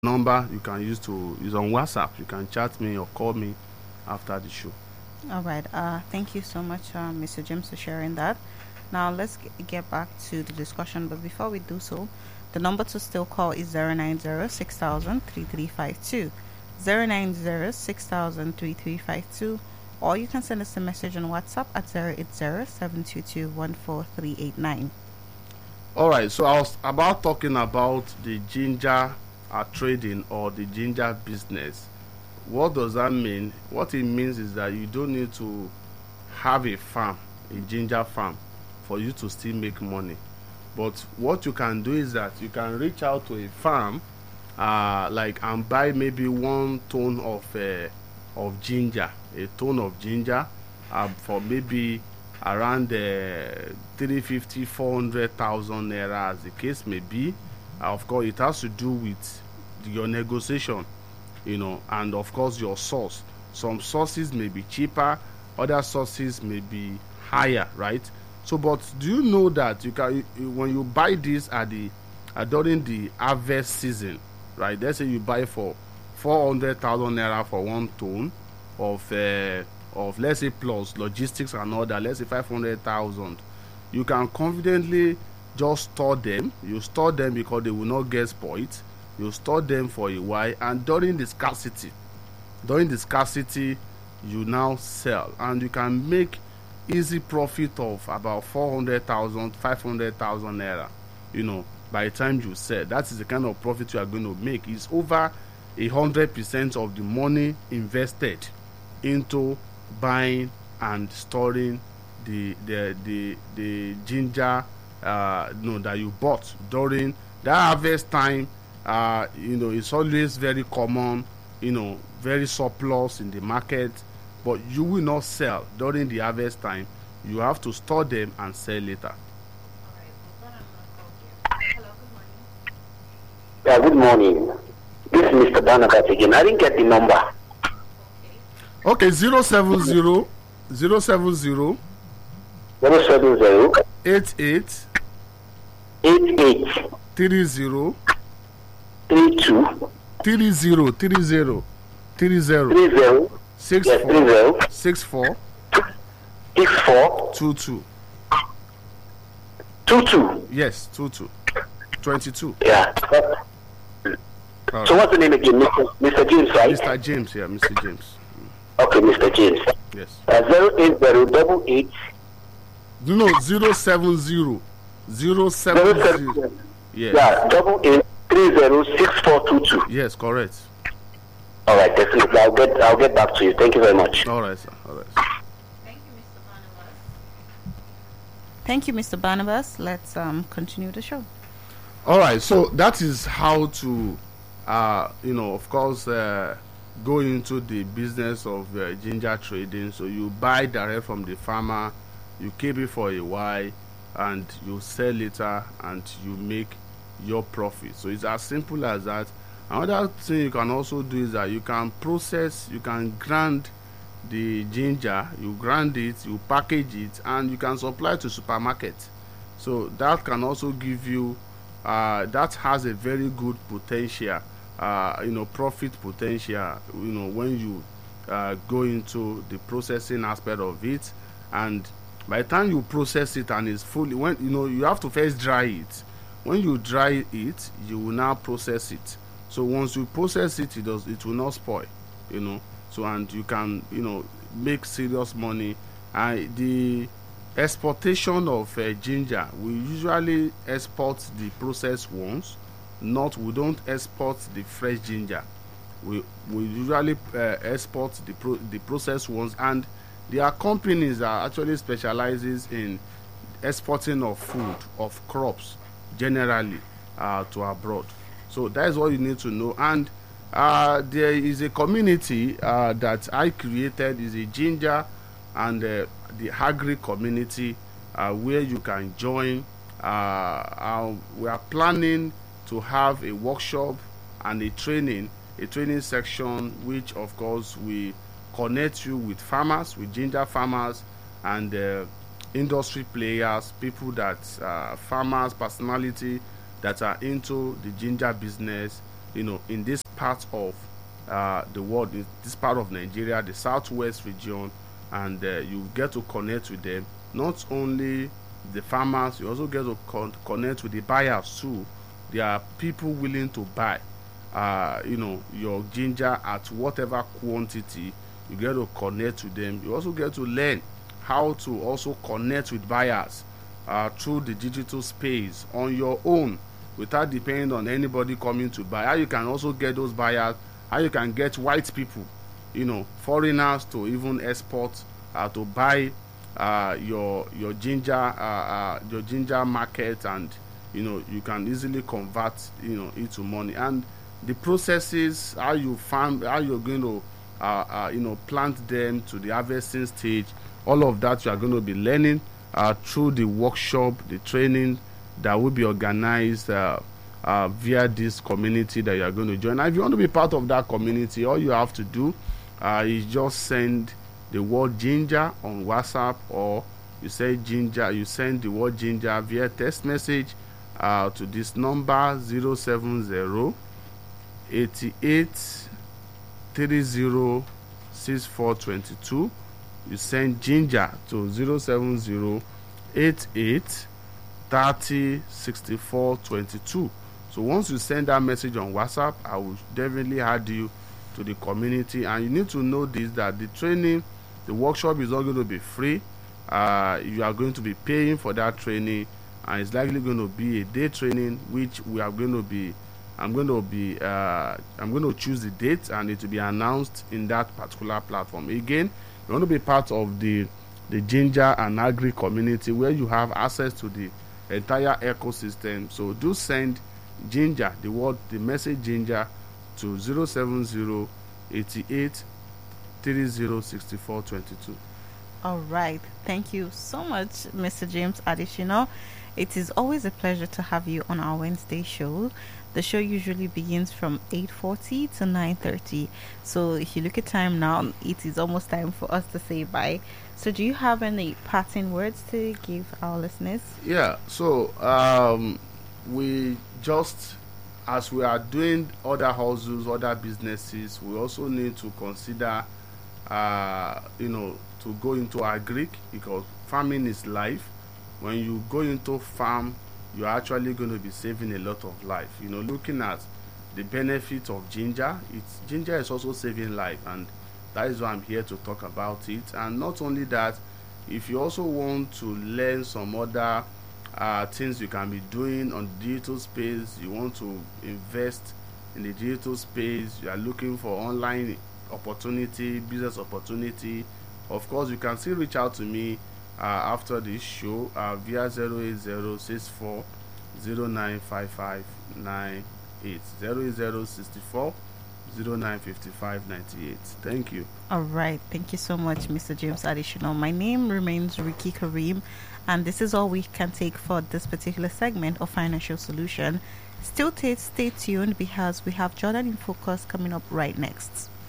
number you can use to use on WhatsApp. You can chat me or call me after the show. All right. Thank you so much, Mr. James, for sharing that. Now let's get back to the discussion. But before we do so, the number to still call is 090-6000-3352. 090-6000-3352. Or you can send us a message on WhatsApp at 080-722-14389. All right. So I was about talking about the ginger trading or the ginger business. What does that mean? What it means is that you don't need to have a farm, a ginger farm, for you to still make money. But what you can do is that you can reach out to a farm, and buy maybe 1 ton of ginger, a ton of ginger, for maybe around 350, 400,000 naira, as the case may be. Of course, it has to do with your negotiation, and of course your source. Some sources may be cheaper, other sources may be higher, right? So, but do you know that you can, when you buy this during the harvest season, right? Let's say you buy for 400,000 naira for 1 ton of let's say plus logistics and all that, let's say 500,000. You can confidently just store them. You store them because they will not get spoiled. You store them for a while, and during the scarcity, you now sell, and you can make easy profit of about 400,000, 500,000 naira. By the time you sell, that is the kind of profit you are going to make. It's over 100% of the money invested into buying and storing the ginger that you bought during that harvest time. It's always very common, very surplus in the market, but you will not sell during the harvest time. You have to store them and sell later. Yeah, good morning. This is Mr. Barnabas again. I didn't get the number. Okay, 070 070 88 88 30 32 30 30 64 22. 22. Yes, 22. Yeah. Right. So what's the name again? Mr. James, right? Mr. James, yeah, Mr. James. Okay, Mr. James. Yes. 08088 No, 070 070. Yeah, 88306422. Yes, correct. All right, definitely. I'll get back to you. Thank you very much. All right, sir. All right. Thank you, Mr. Barnabas. Let's continue the show. All right, so that is how to, of course, go into the business of ginger trading. So you buy direct from the farmer, you keep it for a while, and you sell later, and you make your profit. So it's as simple as that. Another thing you can also do is that you can grind the ginger, you grind it, you package it, and you can supply to supermarket. So that can also give you that has a very good potential, profit potential, when you go into the processing aspect of it. And by the time you process it and it's fully, you have to first dry it. When you dry it, you will now process it. So once you process it, it will not spoil, So, and you can, make serious money. The exportation of ginger, we usually export the processed ones. We don't export the fresh ginger. We usually export the processed ones, and there are companies that actually specializes in exporting of food, of crops generally, to abroad. So that is what you need to know. And there is a community that I created, is a ginger and the agri community, where you can join. We are planning to have a workshop and a training section, which of course we connect you with farmers, with ginger farmers, and industry players, people that farmers, personality that are into the ginger business, in this part of the world, in this part of Nigeria, the southwest region, and you get to connect with them. Not only the farmers, you also get to connect with the buyers too. There are people willing to buy your ginger at whatever quantity. You get to connect with them. You also get to learn how to also connect with buyers through the digital space on your own, without depending on anybody coming to buy. How you can also get those buyers, how you can get white people, foreigners to even export to buy your ginger market, and you can easily convert into money. And the processes, how you farm, how you're going to plant them to the harvesting stage, all of that you are going to be learning through the workshop, the training that will be organized via this community that you are going to join. Now, if you want to be part of that community, all you have to do is just send the word ginger on WhatsApp, or you say ginger, you send the word ginger via text message to this number 070 88 30 6422. You send ginger to 070 88 30 64 22. So once you send that message on WhatsApp, I will definitely add you to the community. And you need to know this, that the training, the workshop is not going to be free. You are going to be paying for that training, and it's likely going to be a day training, which we are going to be I'm going to choose the date, and it will be announced in that particular platform. Again, you want to be part of the ginger and agri community, where you have access to the entire ecosystem. So do send ginger, the message ginger, to 070 88 30 64 22. All right. Thank you so much, Mr. James Additional. It is always a pleasure to have you on our Wednesday show. The show usually begins from 8:40 to 9:30. So if you look at time now, it is almost time for us to say bye. So do you have any parting words to give our listeners? Yeah. So we just, as we are doing other hustles, other businesses, we also need to consider, to go into agric, because farming is life. When you go into farm, you're actually going to be saving a lot of life. Looking at the benefit of ginger, ginger is also saving life, and that is why I'm here to talk about it. And not only that, if you also want to learn some other things you can be doing on the digital space, you want to invest in the digital space, you are looking for online opportunity, business opportunity, of course you can still reach out to me after this show via 08064 095598 08064 095598. Thank you. All right. Thank you so much, Mr. James Additional. My name remains Ricky Kareem, and this is all we can take for this particular segment of Financial Solution. Still stay tuned, because we have Jordan in Focus coming up right next.